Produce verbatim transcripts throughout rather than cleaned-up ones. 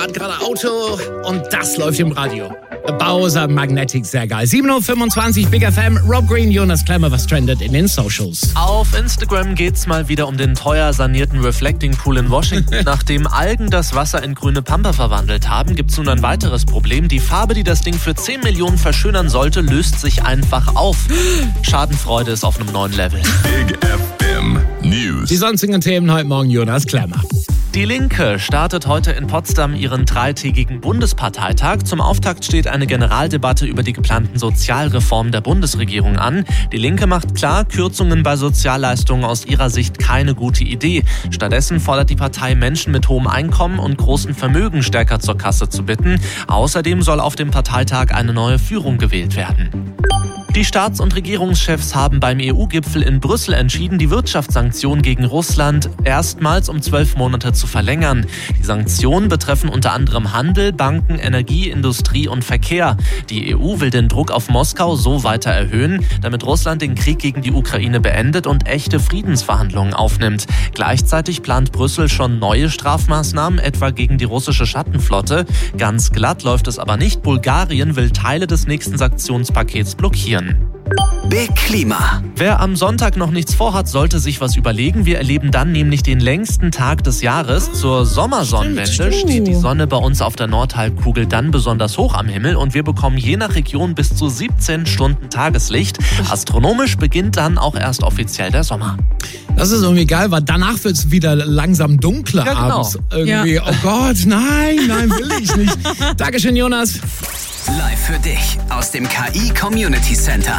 Hat gerade Auto und das läuft im Radio. Bowser Magnetic, sehr geil. sieben Uhr fünfundzwanzig, Big F M, Rob Green, Jonas Klemmer, was trendet in den Socials. Auf Instagram geht's mal wieder um den teuer sanierten Reflecting Pool in Washington. Nachdem Algen das Wasser in grüne Pampa verwandelt haben, gibt's nun ein weiteres Problem. Die Farbe, die das Ding für zehn Millionen verschönern sollte, löst sich einfach auf. Schadenfreude ist auf einem neuen Level. Big F M News. Die sonstigen Themen heute Morgen, Jonas Klemmer. Die Linke startet heute in Potsdam ihren dreitägigen Bundesparteitag. Zum Auftakt steht eine Generaldebatte über die geplanten Sozialreformen der Bundesregierung an. Die Linke macht klar, Kürzungen bei Sozialleistungen aus ihrer Sicht keine gute Idee. Stattdessen fordert die Partei, Menschen mit hohem Einkommen und großen Vermögen stärker zur Kasse zu bitten. Außerdem soll auf dem Parteitag eine neue Führung gewählt werden. Die Staats- und Regierungschefs haben beim E U-Gipfel in Brüssel entschieden, die Wirtschaftssanktionen gegen Russland erstmals um zwölf Monate zu verlängern. Die Sanktionen betreffen unter anderem Handel, Banken, Energie, Industrie und Verkehr. Die E U will den Druck auf Moskau so weiter erhöhen, damit Russland den Krieg gegen die Ukraine beendet und echte Friedensverhandlungen aufnimmt. Gleichzeitig plant Brüssel schon neue Strafmaßnahmen, etwa gegen die russische Schattenflotte. Ganz glatt läuft es aber nicht. Bulgarien will Teile des nächsten Sanktionspakets blockieren. Big Klima. Wer am Sonntag noch nichts vorhat, sollte sich was überlegen. Wir erleben dann nämlich den längsten Tag des Jahres. Zur Sommersonnenwende Stimmt, stimmt. steht die Sonne bei uns auf der Nordhalbkugel dann besonders hoch am Himmel und wir bekommen je nach Region bis zu siebzehn Stunden Tageslicht. Astronomisch beginnt dann auch erst offiziell der Sommer. Das ist irgendwie geil, weil danach wird es wieder langsam dunkler Ja, genau. abends. Irgendwie, ja. Oh Gott, nein, nein, will ich nicht. Dankeschön, Jonas. Live für dich aus dem K I Community Center.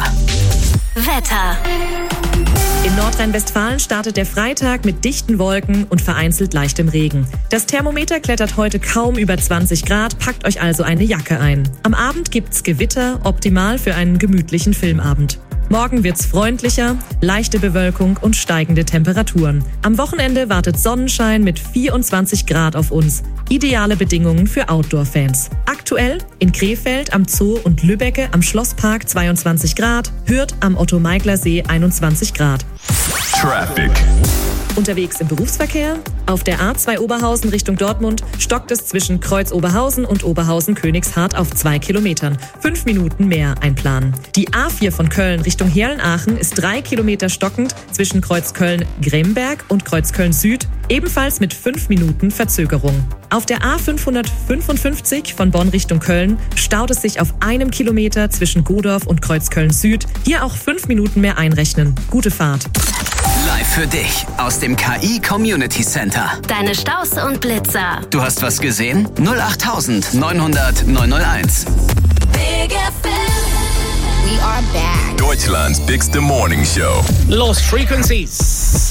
Wetter. In Nordrhein-Westfalen startet der Freitag mit dichten Wolken und vereinzelt leichtem Regen. Das Thermometer klettert heute kaum über zwanzig Grad, packt euch also eine Jacke ein. Am Abend gibt's Gewitter, optimal für einen gemütlichen Filmabend. Morgen wird's freundlicher, leichte Bewölkung und steigende Temperaturen. Am Wochenende wartet Sonnenschein mit vierundzwanzig Grad auf uns. Ideale Bedingungen für Outdoor-Fans. Aktuell in Krefeld am Zoo und Lübbecke am Schlosspark zweiundzwanzig Grad, Hürth am Otto-Meigler-See einundzwanzig Grad. Traffic. Unterwegs im Berufsverkehr? Auf der A zwei Oberhausen Richtung Dortmund stockt es zwischen Kreuz Oberhausen und Oberhausen-Königshardt auf zwei Kilometern. Fünf Minuten mehr einplanen. Die A vier von Köln Richtung Herlen-Aachen ist drei Kilometer stockend zwischen Kreuz Köln-Gremberg und Kreuz Köln-Süd, ebenfalls mit fünf Minuten Verzögerung. Auf der A fünfhundertfünfundfünfzig von Bonn Richtung Köln staut es sich auf einem Kilometer zwischen Godorf und Kreuz Köln-Süd. Hier auch fünf Minuten mehr einrechnen. Gute Fahrt. Live für dich aus dem K I Community Center. Deine Staus und Blitzer. Du hast was gesehen? null acht neunhundert neunhunderteins. Big F M. We are back. Deutschland's bigste Morning Show. Lost Frequencies.